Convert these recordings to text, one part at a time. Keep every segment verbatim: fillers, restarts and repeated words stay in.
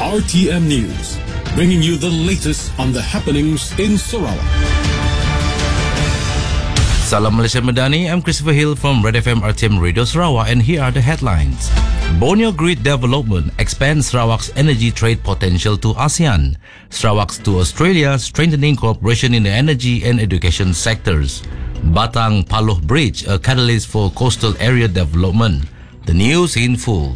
R T M News, bringing you the latest on the happenings in Sarawak. Salam Malaysia Madani, I'm Christopher Hill from Red F M R T M Radio Sarawak, and here are the headlines. Borneo Grid Development expands Sarawak's energy trade potential to ASEAN. Sarawak's to Australia, strengthening cooperation in the energy and education sectors. Batang Paloh Bridge, a catalyst for coastal area development. The news in full.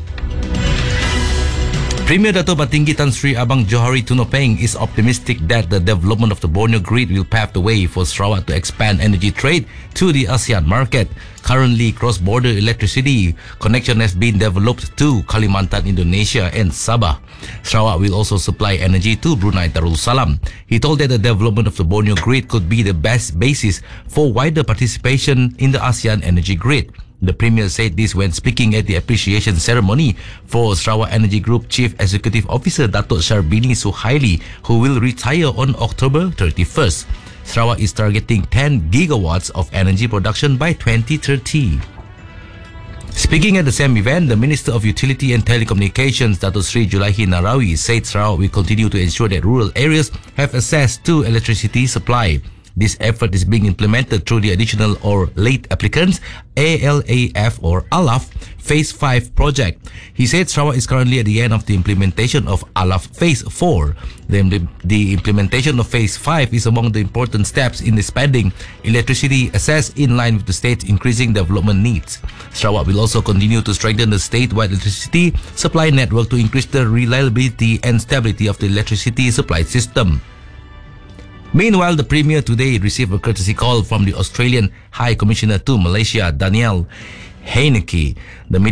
Premier Dato' Batinggi Tan Sri Abang Johari Tunopeng is optimistic that the development of the Borneo Grid will pave the way for Sarawak to expand energy trade to the ASEAN market. Currently, cross-border electricity connection has been developed to Kalimantan, Indonesia and Sabah. Sarawak will also supply energy to Brunei Darussalam. He told that the development of the Borneo Grid could be the best basis for wider participation in the ASEAN energy grid. The Premier said this when speaking at the appreciation ceremony for Sarawak Energy Group Chief Executive Officer Datuk Sharbini Suhaili, who will retire on October thirty-first. Sarawak is targeting ten gigawatts of energy production by twenty thirty. Speaking at the same event, the Minister of Utility and Telecommunications, Datuk Sri Julaihi Narawi, said Sarawak will continue to ensure that rural areas have access to electricity supply. This effort is being implemented through the additional or late applicants A L A F or A L A F Phase five project. He said Sarawak is currently at the end of the implementation of A L A F Phase four. The, the implementation of Phase five is among the important steps in expanding electricity access in line with the state's increasing development needs. Sarawak will also continue to strengthen the statewide electricity supply network to increase the reliability and stability of the electricity supply system. Meanwhile, the Premier today received a courtesy call from the Australian High Commissioner to Malaysia, Daniel Heineke. The